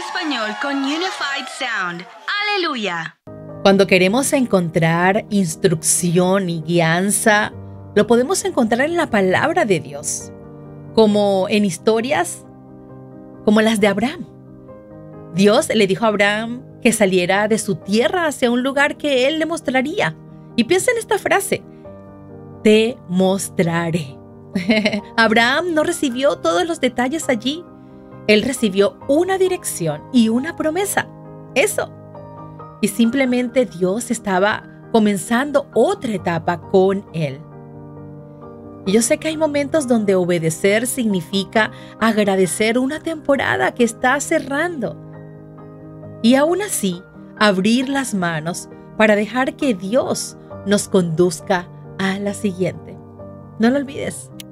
español con Unified Sound. ¡Aleluya! Cuando queremos encontrar instrucción y guianza, lo podemos encontrar en la palabra de Dios, como en historias como las de Abraham. Dios le dijo a Abraham que saliera de su tierra hacia un lugar que él le mostraría. Y piensa en esta frase: te mostraré. Abraham no recibió todos los detalles allí. Él recibió una dirección y una promesa. Eso. Y simplemente Dios estaba comenzando otra etapa con él. Y yo sé que hay momentos donde obedecer significa agradecer una temporada que está cerrando. Y aún así, abrir las manos para dejar que Dios nos conduzca a la siguiente. No lo olvides.